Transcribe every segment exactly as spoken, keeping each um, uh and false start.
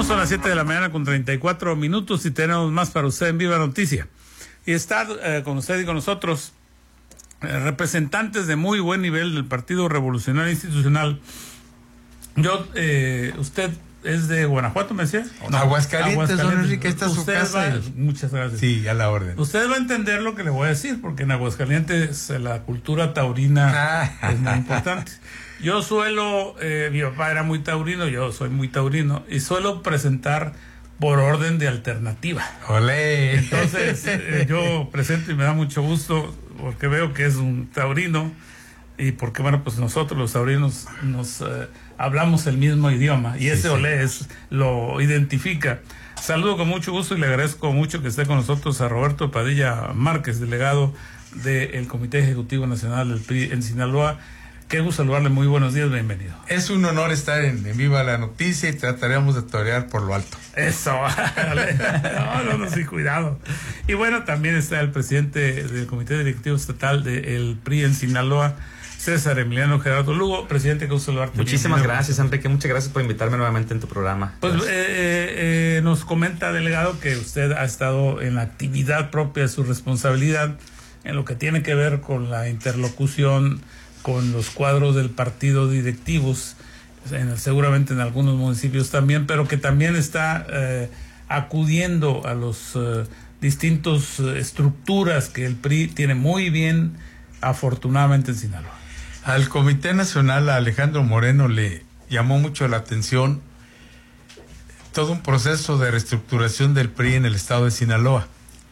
Bueno, son las siete de la mañana con treinta y cuatro minutos y tenemos más para usted en Viva Noticia. Y está eh, con usted y con nosotros eh, representantes de muy buen nivel del Partido Revolucionario Institucional. Yo, eh, usted es de Guanajuato, ¿me decía? No, Aguascalientes, Aguascalientes, don Enrique, esta es su casa. Va, muchas gracias. Sí, a la orden. Usted va a entender lo que le voy a decir, porque en Aguascalientes la cultura taurina ah. es muy importante. Yo suelo, eh, mi papá era muy taurino, yo soy muy taurino, y suelo presentar por orden de alternativa. ¡Olé! Entonces, eh, yo presento y me da mucho gusto, porque veo que es un taurino, y porque, bueno, pues nosotros los taurinos nos eh, hablamos el mismo idioma, y ese sí, olé es, lo identifica. Saludo con mucho gusto y le agradezco mucho que esté con nosotros a Roberto Padilla Márquez, delegado del Comité Ejecutivo Nacional del P R I en Sinaloa. Qué gusto saludarle, muy buenos días, bienvenido. Es un honor estar en, en Viva la Noticia y trataremos de torear por lo alto. Eso, no, no, no, sí, cuidado. Y bueno, también está el presidente del Comité Directivo Estatal del P R I en Sinaloa, César Emiliano Gerardo Lugo. Presidente, qué gusto saludarte. Muchísimas gracias, Enrique, muchas gracias por invitarme nuevamente en tu programa. Pues eh, eh, nos comenta, delegado, que usted ha estado en la actividad propia de su responsabilidad, en lo que tiene que ver con la interlocución con los cuadros del partido directivos, en, seguramente en algunos municipios también, pero que también está eh, acudiendo a los eh, distintos eh, estructuras que el P R I tiene muy bien, afortunadamente, en Sinaloa. Al Comité Nacional, a Alejandro Moreno, le llamó mucho la atención todo un proceso de reestructuración del P R I en el estado de Sinaloa.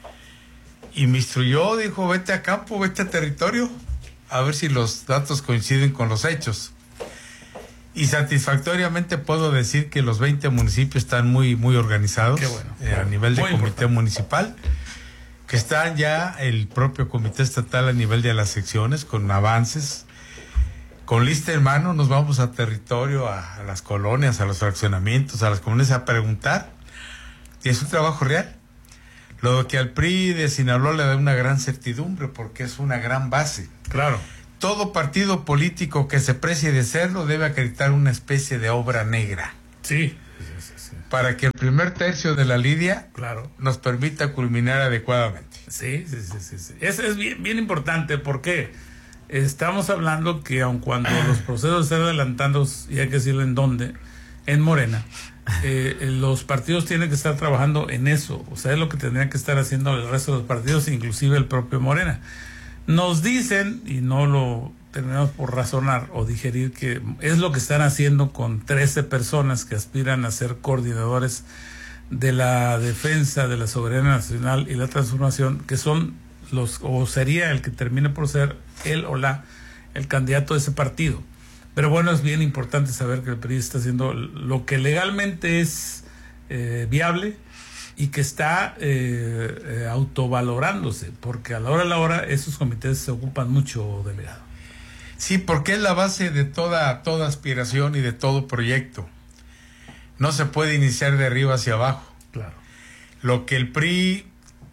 Y me instruyó, dijo, vete a campo, vete a territorio, a ver si los datos coinciden con los hechos. Y satisfactoriamente puedo decir que los veinte municipios están muy, muy organizados. Qué bueno. eh, a nivel de Muy comité importante. municipal, que están ya el propio comité estatal a nivel de las secciones, con avances. Con lista en mano nos vamos a territorio, a, a las colonias, a los fraccionamientos, a las comunidades a preguntar. Y es un trabajo real. Lo que al P R I de Sinaloa le da una gran certidumbre porque es una gran base. Claro. Todo partido político que se precie de serlo debe acreditar una especie de obra negra. Sí. sí, sí, sí. Para que el primer tercio de la lidia claro. nos permita culminar adecuadamente. Sí, sí, sí, sí. sí. Eso es bien, bien importante porque estamos hablando que aun cuando los procesos se están adelantando, y hay que decirlo en dónde, en Morena, eh, los partidos tienen que estar trabajando en eso. O sea, es lo que tendrían que estar haciendo el resto de los partidos, inclusive el propio Morena. Nos dicen, y no lo terminamos por razonar o digerir, que es lo que están haciendo con trece personas que aspiran a ser coordinadores de la defensa de la soberanía nacional y la transformación, que son los, o sería el que termine por ser él o la, el candidato de ese partido. Pero bueno, es bien importante saber que el P R I está haciendo lo que legalmente es eh, viable y que está eh, eh, autovalorándose, porque a la hora de la hora esos comités se ocupan mucho, delegado. Sí, porque es la base de toda, toda aspiración y de todo proyecto. No se puede iniciar de arriba hacia abajo. Claro. Lo que el P R I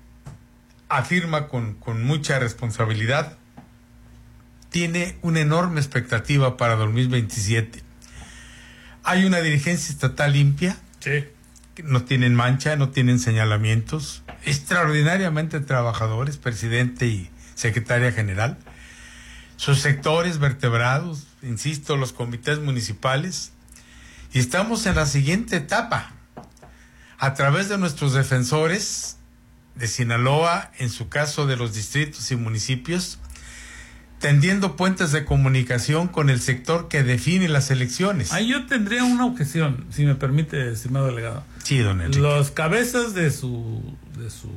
afirma con, con mucha responsabilidad, tiene una enorme expectativa para dos mil veintisiete. Hay una dirigencia estatal limpia. Sí. No tienen mancha, no tienen señalamientos, extraordinariamente trabajadores, presidente y secretaria general, sus sectores vertebrados, insisto, los comités municipales, y estamos en la siguiente etapa, a través de nuestros defensores de Sinaloa, en su caso de los distritos y municipios, tendiendo puentes de comunicación con el sector que define las elecciones. Ahí yo tendría una objeción, si me permite, estimado delegado. Sí, don Enrique. Los cabezas de su de su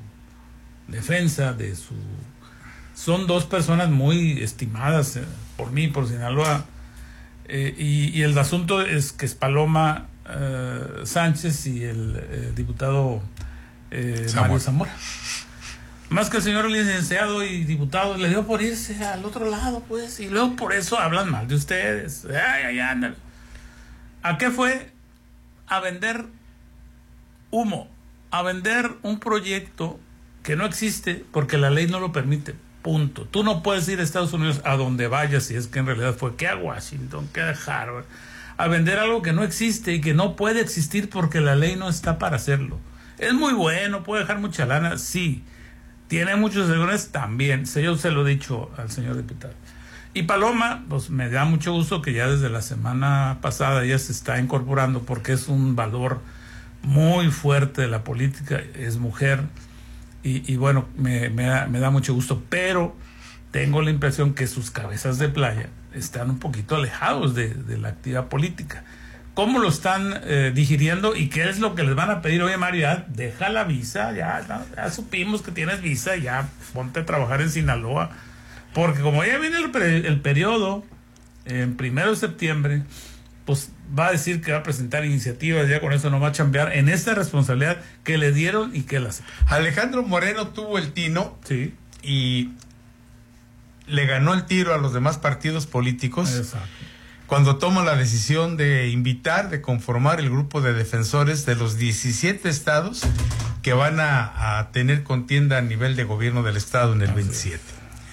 defensa, de su son dos personas muy estimadas eh, por mí, por Sinaloa, eh, y, y el asunto es que es Paloma eh, Sánchez y el eh, diputado eh, Mario Zamora. Más que el señor licenciado y diputado le dio por irse al otro lado, pues, y luego por eso hablan mal de ustedes. Ay, ay, ándale. ¿A qué fue? A vender humo, a vender un proyecto que no existe porque la ley no lo permite. Punto. Tú no puedes ir a Estados Unidos a donde vayas, si es que en realidad fue que a Washington, que a Harvard, a vender algo que no existe y que no puede existir porque la ley no está para hacerlo. Es muy bueno, puede dejar mucha lana, sí. Tiene muchos seguidores también. Yo se lo he dicho al señor diputado. Y Paloma, pues me da mucho gusto que ya desde la semana pasada ya se está incorporando porque es un valor muy fuerte de la política, es mujer y, y bueno, me, me, da, me da mucho gusto, pero tengo la impresión que sus cabezas de playa están un poquito alejados de, de la actividad política. ¿Cómo lo están eh, digiriendo y qué es lo que les van a pedir? Oye, Mario, ya deja la visa, ya, ya, ya supimos que tienes visa, ya ponte a trabajar en Sinaloa. Porque como ya viene el, el periodo, en primero de septiembre, pues va a decir que va a presentar iniciativas, ya con eso no va a chambear en esta responsabilidad que le dieron y que la aceptó. Alejandro Moreno tuvo el tino, sí, y le ganó el tiro a los demás partidos políticos. Exacto. Cuando toma la decisión de invitar, de conformar el grupo de defensores de los diecisiete estados que van a, a tener contienda a nivel de gobierno del estado en el veintisiete.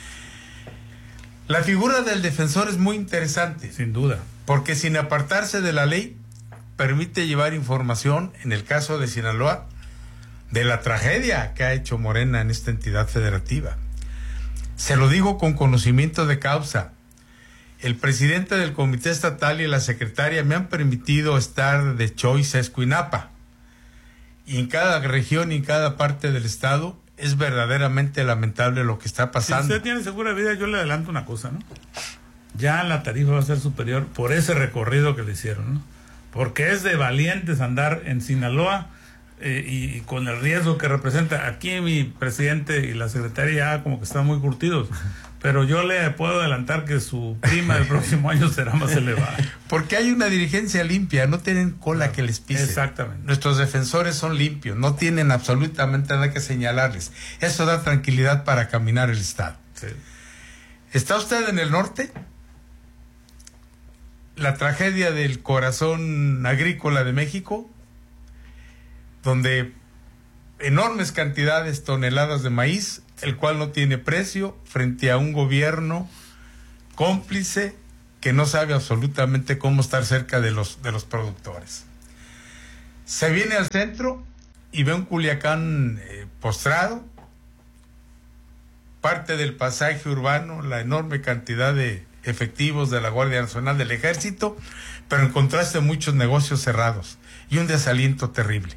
La figura del defensor es muy interesante. Sin duda. Porque sin apartarse de la ley, permite llevar información, en el caso de Sinaloa, de la tragedia que ha hecho Morena en esta entidad federativa. Se lo digo con conocimiento de causa. El presidente del comité estatal y la secretaria me han permitido estar de choice a Escuinapa. Y en cada región y en cada parte del estado es verdaderamente lamentable lo que está pasando. Si usted tiene segura vida, yo le adelanto una cosa, ¿no? Ya la tarifa va a ser superior por ese recorrido que le hicieron, ¿no? Porque es de valientes andar en Sinaloa eh, y, y con el riesgo que representa. Aquí mi presidente y la secretaria ya como que están muy curtidos, pero yo le puedo adelantar que su prima del próximo año será más elevada. Porque hay una dirigencia limpia, no tienen cola claro, que les pise. Exactamente. Nuestros defensores son limpios, no tienen absolutamente nada que señalarles. Eso da tranquilidad para caminar el estado. Sí. ¿Está usted en el norte? La tragedia del corazón agrícola de México, donde enormes cantidades, toneladas de maíz, el cual no tiene precio, frente a un gobierno cómplice que no sabe absolutamente cómo estar cerca de los, de los productores. Se viene al centro y ve un Culiacán eh, postrado, parte del pasaje urbano, la enorme cantidad de efectivos de la Guardia Nacional, del Ejército, pero en contraste muchos negocios cerrados y un desaliento terrible.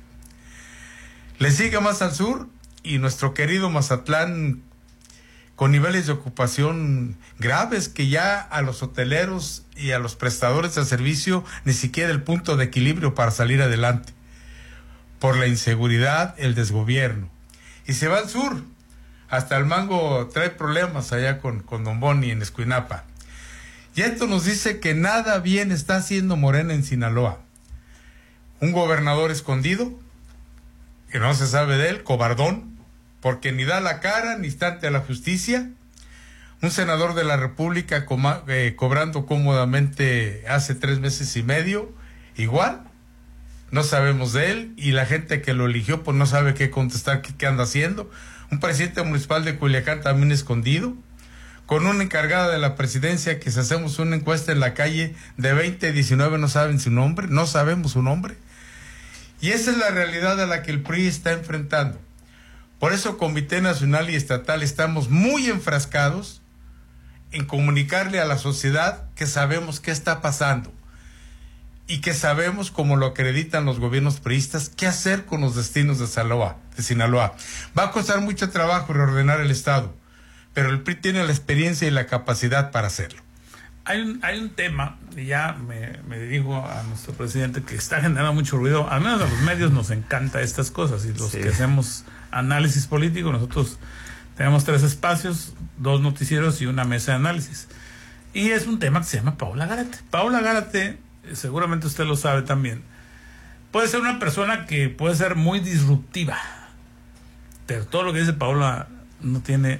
Le sigue más al sur y nuestro querido Mazatlán con niveles de ocupación graves que ya a los hoteleros y a los prestadores de servicio ni siquiera el punto de equilibrio para salir adelante por la inseguridad, el desgobierno. Y se va al sur, hasta el Mango trae problemas allá con, con Don Boni en Escuinapa. Y esto nos dice que nada bien está haciendo Morena en Sinaloa. Un gobernador escondido, que no se sabe de él, cobardón, porque ni da la cara ni está ante la justicia. Un senador de la República coma, eh, cobrando cómodamente hace tres meses y medio, igual, no sabemos de él, y la gente que lo eligió pues no sabe qué contestar, qué, qué anda haciendo. Un presidente municipal de Culiacán también escondido, con una encargada de la presidencia que si hacemos una encuesta en la calle de veinte a diecinueve no saben su nombre, no sabemos su nombre. Y esa es la realidad a la que el P R I está enfrentando. Por eso Comité Nacional y Estatal estamos muy enfrascados en comunicarle a la sociedad que sabemos qué está pasando y que sabemos, como lo acreditan los gobiernos priistas, qué hacer con los destinos de Sinaloa, de Sinaloa. Va a costar mucho trabajo reordenar el Estado, pero el P R I tiene la experiencia y la capacidad para hacerlo. Hay un, hay un tema, y ya me, me dirijo a nuestro presidente, que está generando mucho ruido. Al menos a los medios nos encanta estas cosas, y los sí. que hacemos análisis político, nosotros tenemos tres espacios, dos noticieros y una mesa de análisis. Y es un tema que se llama Paula Gárate. Paula Gárate, seguramente usted lo sabe también, puede ser una persona que puede ser muy disruptiva, pero todo lo que dice Paula no tiene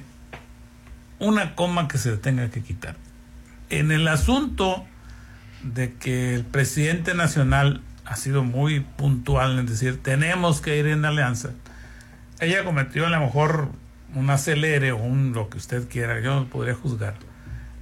una coma que se le tenga que quitar. En el asunto de que el presidente nacional ha sido muy puntual en decir tenemos que ir en alianza, ella cometió a lo mejor un acelere o un lo que usted quiera, yo no podría juzgar,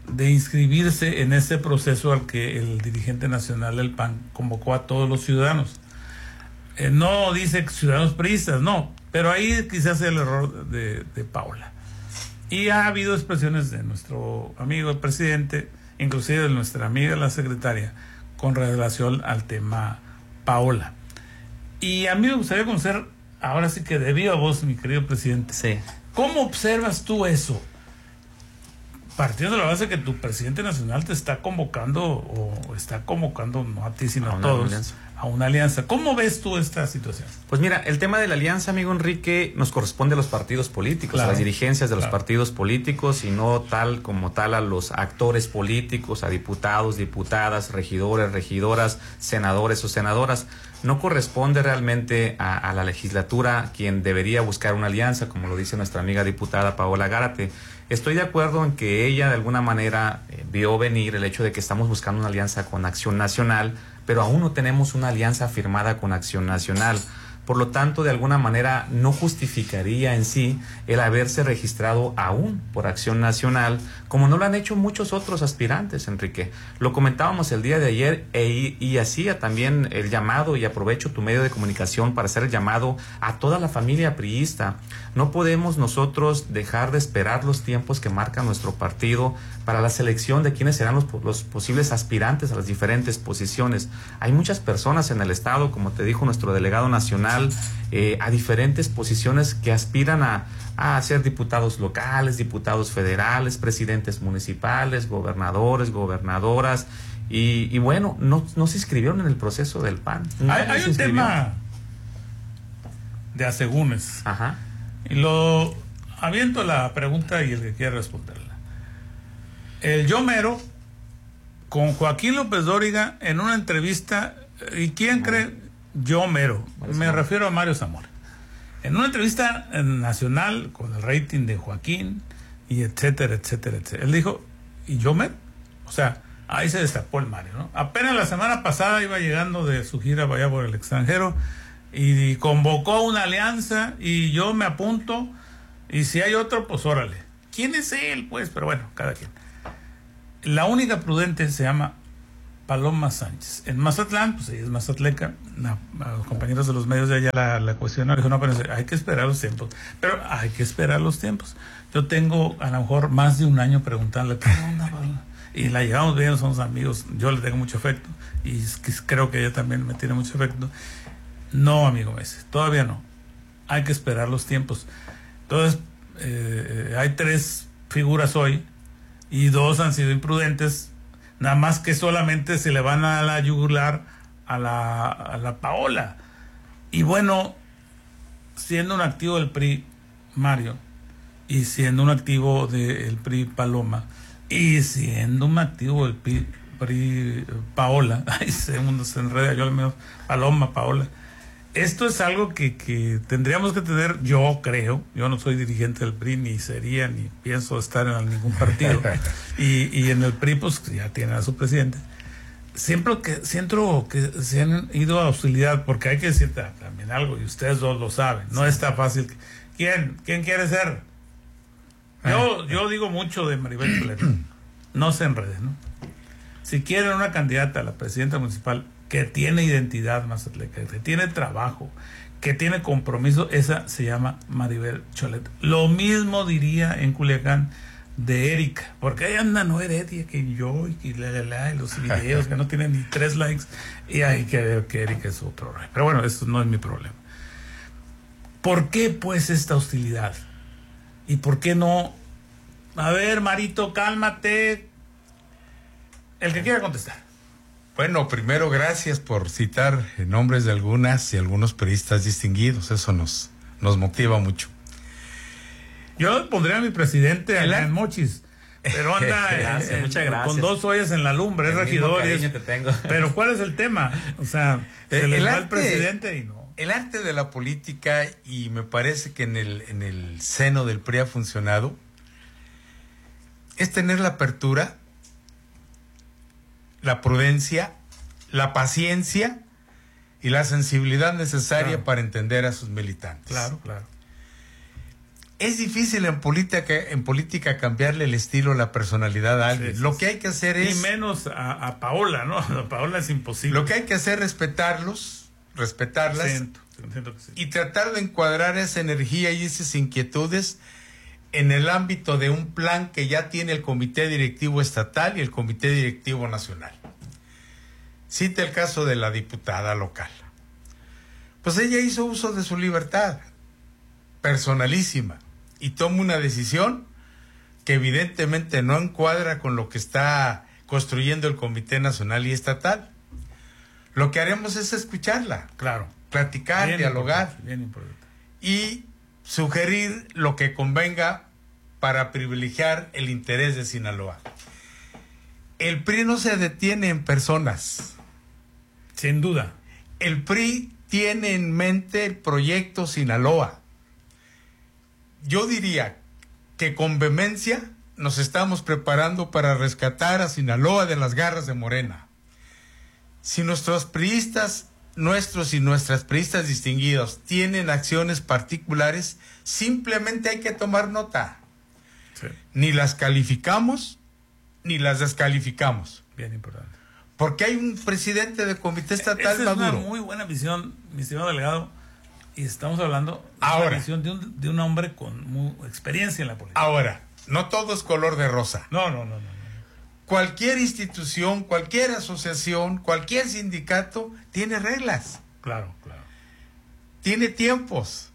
de inscribirse en ese proceso al que el dirigente nacional del P A N convocó a todos los ciudadanos. Eh, no dice ciudadanos priistas, no, pero ahí quizás el error de, de Paola. Y ha habido expresiones de nuestro amigo el presidente, inclusive de nuestra amiga la secretaria, con relación al tema Paola. Y a mí me gustaría conocer, ahora sí que de viva voz, mi querido presidente, sí. ¿Cómo observas tú eso? Partiendo de la base que tu presidente nacional te está convocando, o está convocando, no a ti, sino a, a todos, alianza. a una alianza. ¿Cómo ves tú esta situación? Pues mira, el tema de la alianza, amigo Enrique, nos corresponde a los partidos políticos, claro, a las dirigencias de claro. los partidos políticos, y no tal como tal a los actores políticos, a diputados, diputadas, regidores, regidoras, senadores o senadoras. No corresponde realmente a, a la legislatura quien debería buscar una alianza, como lo dice nuestra amiga diputada Paola Gárate. Estoy de acuerdo en que ella de alguna manera eh, vio venir el hecho de que estamos buscando una alianza con Acción Nacional, pero aún no tenemos una alianza firmada con Acción Nacional. Por lo tanto, de alguna manera no justificaría en sí el haberse registrado aún por Acción Nacional, como no lo han hecho muchos otros aspirantes, Enrique. Lo comentábamos el día de ayer e, y hacía también el llamado, y aprovecho tu medio de comunicación para hacer el llamado a toda la familia priista. No podemos nosotros dejar de esperar los tiempos que marca nuestro partido para la selección de quiénes serán los, los posibles aspirantes a las diferentes posiciones. Hay muchas personas en el estado, como te dijo nuestro delegado nacional, eh, a diferentes posiciones que aspiran a, a ser diputados locales, diputados federales, presidentes municipales, gobernadores, gobernadoras, y, y bueno, no, no se inscribieron en el proceso del P A N. No hay hay un tema de asegúnes. Ajá. Y lo aviento la pregunta y el que quiera responderla. El yo mero con Joaquín López Dóriga en una entrevista, ¿y quién cree? Yo mero, me refiero a Mario Zamora. En una entrevista nacional con el rating de Joaquín y etcétera, etcétera, etcétera. Él dijo, ¿y yo mero? O sea, ahí se destapó el Mario, ¿no? Apenas la semana pasada iba llegando de su gira allá por el extranjero y convocó una alianza y yo me apunto, y si hay otro, pues órale. ¿Quién es él? Pues, pero bueno, cada quien. La única prudente se llama Paloma Sánchez. En Mazatlán, pues ella es mazatleca, no, los compañeros de los medios de allá la, la cuestionaron, dijo, no, pero hay que esperar los tiempos. Pero hay que esperar los tiempos. Yo tengo a lo mejor más de un año preguntarle, ¿qué onda, Paloma? Y la llevamos bien, somos amigos, yo le tengo mucho afecto, y creo que ella también me tiene mucho afecto. No, amigo Messi, todavía no. Hay que esperar los tiempos. Entonces, eh, hay tres figuras hoy, y dos han sido imprudentes, nada más que solamente se le van a la yugular a la, a la Paola. Y bueno, siendo un activo del P R I, Mario, y siendo un activo del P R I, Paloma, y siendo un activo del P R I, Paola, ay, segundo se enreda, yo al menos, Paloma, Paola. Esto es algo que, que tendríamos que tener, yo creo, yo no soy dirigente del P R I, ni sería, ni pienso estar en ningún partido, y, y en el P R I pues ya tienen a su presidente. Siempre que, siento que se han ido a hostilidad, porque hay que decir también algo, y ustedes dos lo saben, no está fácil. ¿Quién? ¿Quién quiere ser? Yo, yo digo mucho de Maribel Soler, no se enreden, ¿no? Si quieren una candidata a la presidenta municipal que tiene identidad mazatleca, que tiene trabajo, que tiene compromiso, esa se llama Maribel Cholet. Lo mismo diría en Culiacán de Erika, porque ahí anda no Heredia, que yo, y la, la, la, y los videos que no tienen ni tres likes, y hay que ver que Erika es otro rey. Pero bueno, eso no es mi problema. ¿Por qué pues esta hostilidad? ¿Y por qué no? A ver, Marito, cálmate. El que quiera contestar. Bueno, primero gracias por citar nombres de algunas y algunos periodistas distinguidos, eso nos, nos motiva mucho. Yo pondría a mi presidente allá en Mochis, pero anda gracias, en, muchas gracias. con dos ollas en la lumbre, es regidor. Te tengo. Pero ¿cuál es el tema? O sea, se le va al presidente y no. El arte de la política, y me parece que en el, en el seno del P R I ha funcionado, es tener la apertura, la prudencia, la paciencia y la sensibilidad necesaria claro. para entender a sus militantes. Claro, claro. Es difícil en política, en política cambiarle el estilo, la personalidad a alguien. Sí, sí, lo que hay que hacer es... Y menos a, a Paola, ¿no? A Paola es imposible. Lo que hay que hacer es respetarlos, respetarlas, siento, siento que sí. Y tratar de encuadrar esa energía y esas inquietudes en el ámbito de un plan que ya tiene el Comité Directivo Estatal y el Comité Directivo Nacional. Cita el caso de la diputada local. Pues ella hizo uso de su libertad personalísima y toma una decisión que evidentemente no encuadra con lo que está construyendo el Comité Nacional y Estatal. Lo que haremos es escucharla, claro, platicar, bien dialogar importante, bien importante. Y sugerir lo que convenga para privilegiar el interés de Sinaloa. El P R I no se detiene en personas. Sin duda. El P R I tiene en mente el proyecto Sinaloa. Yo diría que con vehemencia nos estamos preparando para rescatar a Sinaloa de las garras de Morena. Si nuestros priistas, nuestros y nuestras priistas distinguidos tienen acciones particulares, simplemente hay que tomar nota. Sí. Ni las calificamos, ni las descalificamos. Bien importante. Porque hay un presidente del Comité Estatal Esa maduro. Es una muy buena visión, mi estimado delegado. Y estamos hablando de ahora, una visión de un, de un hombre con muy experiencia en la política. Ahora, no todo es color de rosa. No, no, no, no. no. Cualquier institución, cualquier asociación, cualquier sindicato tiene reglas. Claro, claro. Tiene tiempos.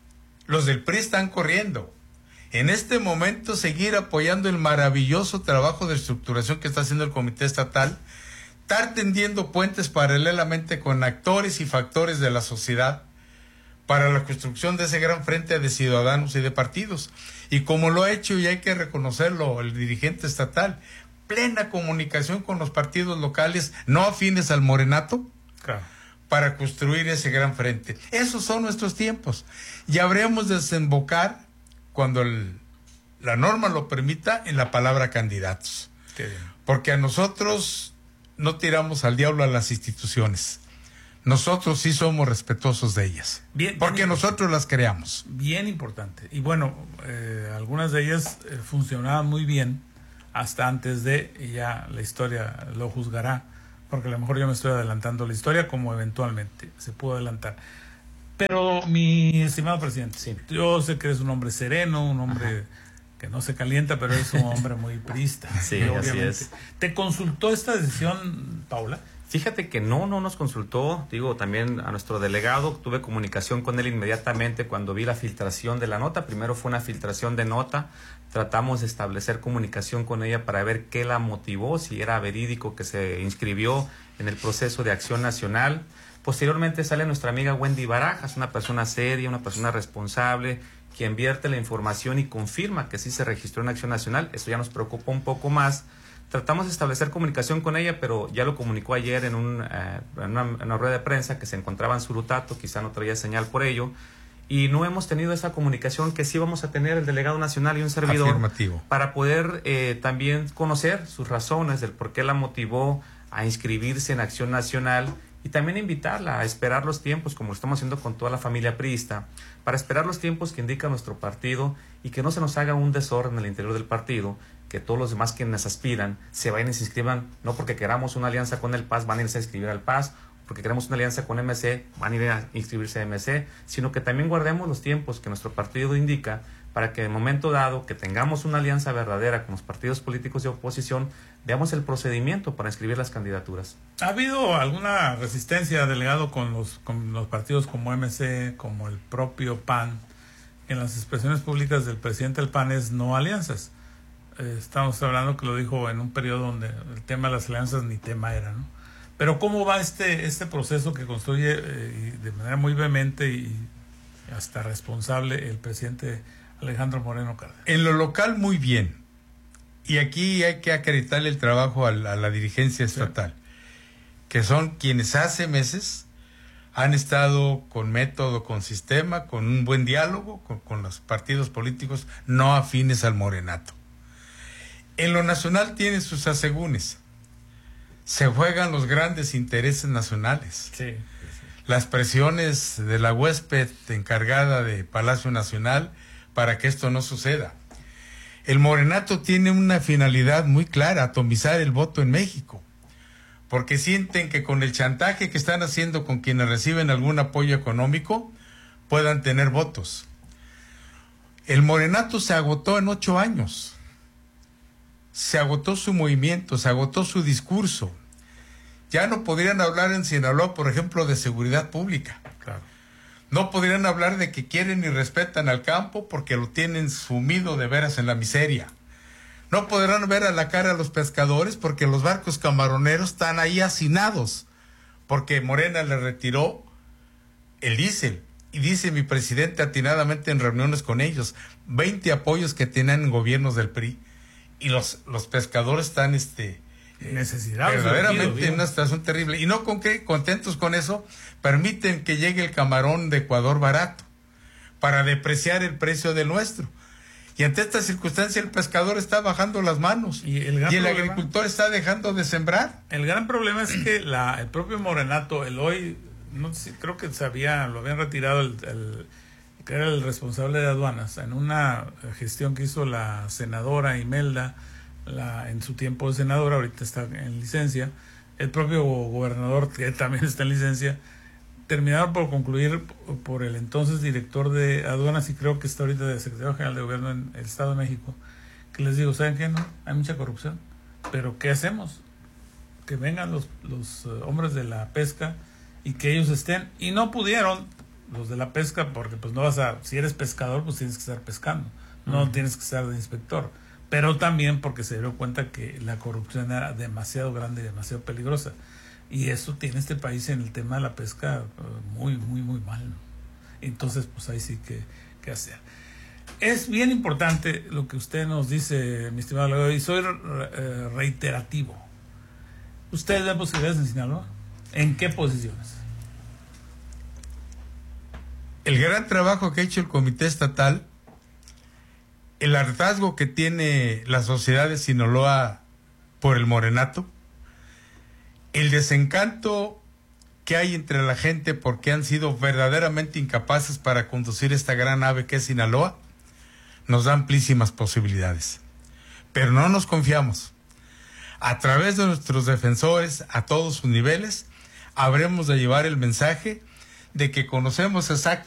Los del P R I están corriendo. En este momento, seguir apoyando el maravilloso trabajo de estructuración que está haciendo el Comité Estatal, estar tendiendo puentes paralelamente con actores y factores de la sociedad para la construcción de ese gran frente de ciudadanos y de partidos. Y como lo ha hecho, y hay que reconocerlo, el dirigente estatal, plena comunicación con los partidos locales no afines al morenato, claro, para construir ese gran frente. Esos son nuestros tiempos. Y habremos de desembocar, cuando el, la norma lo permita, en la palabra candidatos. Porque a nosotros no tiramos al diablo a las instituciones. Nosotros sí somos respetuosos de ellas. Bien, porque bien, nosotros las creamos. Bien importante. Y bueno, eh, algunas de ellas eh, funcionaban muy bien hasta antes de, y ya la historia lo juzgará, porque a lo mejor yo me estoy adelantando la historia como eventualmente se pudo adelantar. Pero mi estimado presidente, sí, yo sé que eres un hombre sereno, un hombre... Ajá. Que no se calienta, pero es un hombre muy priista. Sí, así es. ¿Te consultó esta decisión, Paula? Fíjate que no, no nos consultó. Digo, también a nuestro delegado, tuve comunicación con él inmediatamente cuando vi la filtración de la nota. Primero fue una filtración de nota. Tratamos de establecer comunicación con ella para ver qué la motivó, si era verídico que se inscribió en el proceso de Acción Nacional. Posteriormente sale nuestra amiga Wendy Barajas, una persona seria, una persona responsable, quien vierte la información y confirma que sí se registró en Acción Nacional. Eso ya nos preocupa un poco más. Tratamos de establecer comunicación con ella, pero ya lo comunicó ayer en, un, eh, en, una, en una rueda de prensa que se encontraba en Surutato, quizá no traía señal por ello, y no hemos tenido esa comunicación que sí vamos a tener el delegado nacional y un servidor. Afirmativo. Para poder eh, también conocer sus razones del por qué la motivó a inscribirse en Acción Nacional, y también invitarla a esperar los tiempos, como lo estamos haciendo con toda la familia priista, para esperar los tiempos que indica nuestro partido y que no se nos haga un desorden en el interior del partido, que todos los demás quienes aspiran se vayan y se inscriban, no porque queramos una alianza con el P A S van a irse a inscribir al P A S, porque queremos una alianza con M C van a ir a inscribirse a M C, sino que también guardemos los tiempos que nuestro partido indica para que en el momento dado que tengamos una alianza verdadera con los partidos políticos de oposición, veamos el procedimiento para inscribir las candidaturas. ¿Ha habido alguna resistencia, delegado, con los, con los partidos como M C, como el propio P A N? En las expresiones públicas del presidente del P A N es no alianzas. Eh, estamos hablando que lo dijo en un periodo donde el tema de las alianzas ni tema era, ¿no? Pero ¿cómo va este, este proceso que construye eh, de manera muy vehemente y hasta responsable el presidente Alejandro Moreno Cárdenas? En lo local, muy bien. Y aquí hay que acreditarle el trabajo a la, a la dirigencia estatal, sí, que son quienes hace meses han estado con método, con sistema, con un buen diálogo con, con los partidos políticos no afines al morenato. En lo nacional tienen sus asegúnes. Se juegan los grandes intereses nacionales. Sí, sí, sí. Las presiones de la huésped encargada de Palacio Nacional para que esto no suceda. El morenato tiene una finalidad muy clara, atomizar el voto en México, porque sienten que con el chantaje que están haciendo con quienes reciben algún apoyo económico, puedan tener votos. El morenato se agotó en ocho años. Se agotó su movimiento, se agotó su discurso. Ya no podrían hablar en Sinaloa, por ejemplo, de seguridad pública. Claro. No podrían hablar de que quieren y respetan al campo porque lo tienen sumido de veras en la miseria. No podrán ver a la cara a los pescadores porque los barcos camaroneros están ahí hacinados, porque Morena le retiró el diésel. Y dice mi presidente atinadamente en reuniones con ellos, veinte apoyos que tenían en gobiernos del P R I. Y los, los pescadores están este, necesitados, verdaderamente en una situación terrible. Y no con que, contentos con eso, permiten que llegue el camarón de Ecuador barato para depreciar el precio del nuestro. Y ante esta circunstancia el pescador está bajando las manos y el, y el problema, agricultor está dejando de sembrar. El gran problema es que la, el propio morenato, el hoy, no sé, creo que se había, lo habían retirado el, el que era el responsable de aduanas, en una gestión que hizo la senadora Imelda, la, en su tiempo de senadora, ahorita está en licencia, el propio gobernador, que también está en licencia, terminaron por concluir por el entonces director de aduanas, y creo que está ahorita de secretario general de gobierno en el Estado de México, que les digo, ¿saben qué? No, hay mucha corrupción, pero ¿qué hacemos? Que vengan los, los uh, hombres de la pesca y que ellos estén, y no pudieron los de la pesca, porque pues no vas a, si eres pescador, pues tienes que estar pescando, no uh-huh. tienes que estar de inspector, pero también porque se dio cuenta que la corrupción era demasiado grande y demasiado peligrosa. Y eso tiene este país en el tema de la pesca uh, muy, muy, muy mal, ¿no? Entonces, pues ahí sí que, que hacer. Es bien importante lo que usted nos dice, mi estimado Lagado, y soy re, reiterativo. ¿Usted da posibilidades en Sinaloa? ¿En qué posiciones? El gran trabajo que ha hecho el Comité Estatal, el hartazgo que tiene la sociedad de Sinaloa por el morenato, el desencanto que hay entre la gente porque han sido verdaderamente incapaces para conducir esta gran ave que es Sinaloa, nos da amplísimas posibilidades. Pero no nos confiamos. A través de nuestros defensores, a todos sus niveles, habremos de llevar el mensaje de que conocemos exactamente